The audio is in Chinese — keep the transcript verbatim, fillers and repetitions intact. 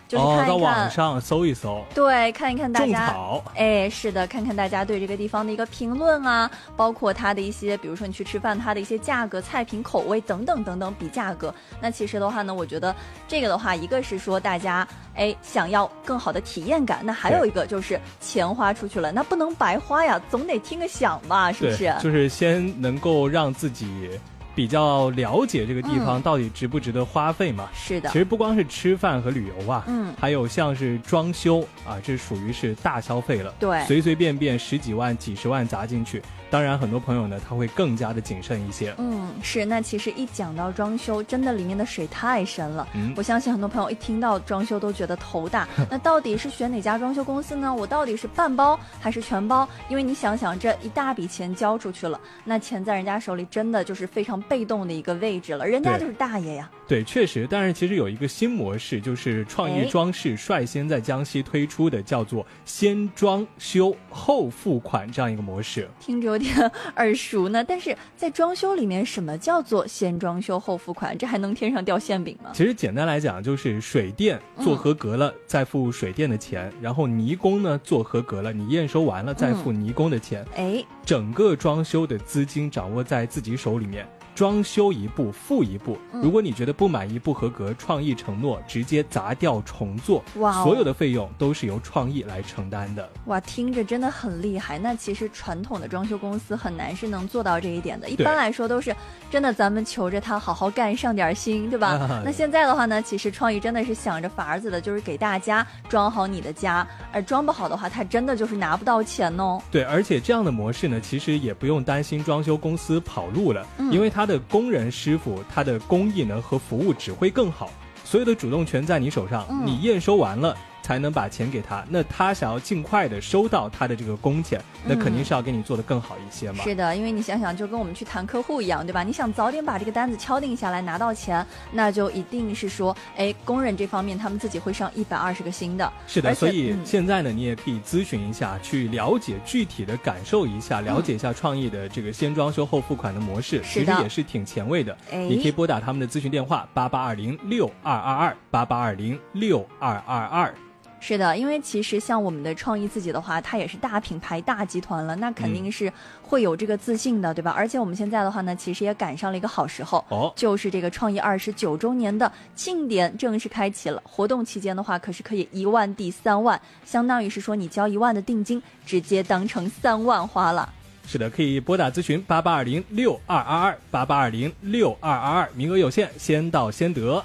就是看一看、 哦、到网上搜一搜， 对，看一看大家种草， 哎，是的，看看大家对这个地方的一个评论啊，包括它的一些，比如说你去吃饭，它的一些价格、菜品、口味等等等等，比价格。那其实的话呢，我觉得这个的话，一个是说大家哎想要更好的体验感，那还有一个就是钱花出去了，那不能白花呀，总得听个响吧，是不是？ 就是先能够让自己比较了解这个地方到底值不值得花费嘛、 嗯、是的， 其实不光是吃饭和旅游啊， 嗯， 还有像是装修啊，这属于是大消费了， 对， 随随便便十几万几十万砸进去，当然很多朋友呢他会更加的谨慎一些。 嗯，是，那其实一讲到装修，真的里面的水太深了、 嗯、 我相信很多朋友一听到装修都觉得头大那到底是选哪家装修公司呢？我到底是半包还是全包？因为你想想这一大笔钱交出去了，那钱在人家手里真的就是非常被动的一个位置了，人家就是大爷呀。 对，确实，但是其实有一个新模式，就是创意装饰率先在江西推出的，叫做先装修后付款这样一个模式。 听着有点耳熟呢，但是在装修里面，什么叫做先装修后付款？这还能天上掉馅饼吗？ 其实简单来讲，就是水电做合格了、嗯、再付水电的钱，然后泥工呢做合格了，你验收完了再付泥工的钱。 哎、嗯， 整个装修的资金掌握在自己手里面。装修一步付一步，如果你觉得不满意不合格，创意承诺直接砸掉重做， 哇、哦， 所有的费用都是由创意来承担的。 哇，听着真的很厉害。那其实传统的装修公司很难是能做到这一点的，一般来说都是真的咱们求着他好好干上点心，对吧、啊、那现在的话呢，其实创意真的是想着法子的，就是给大家装好你的家，而装不好的话他真的就是拿不到钱哦。 对，而且这样的模式呢，其实也不用担心装修公司跑路了、嗯、因为他的工人师傅他的工艺呢和服务只会更好，所有的主动权在你手上、嗯、你验收完了才能把钱给他，那他想要尽快的收到他的这个工钱，那肯定是要给你做的更好一些嘛、 嗯、是的，因为你想想就跟我们去谈客户一样，对吧？你想早点把这个单子敲定下来拿到钱，那就一定是说哎，工人这方面他们自己会上一百二十个心的。 是的，所以现在呢、嗯、你也可以咨询一下，去了解具体的感受一下，了解一下创意的这个先装修后付款的模式、嗯、其实也是挺前卫的。你可以拨打他们的咨询电话八八二零六二二二八八二零六二二二。 是的，因为其实像我们的创意自己的话，它也是大品牌大集团了，那肯定是会有这个自信的、嗯、对吧？而且我们现在的话呢，其实也赶上了一个好时候、哦、就是这个创意二十九周年的庆典正式开启了，活动期间的话可是可以一万抵三万，相当于是说你交一万的定金直接当成三万花了。 是的，可以拨打咨询八八二零六二二二八八二零六二二二，名额有限，先到先得。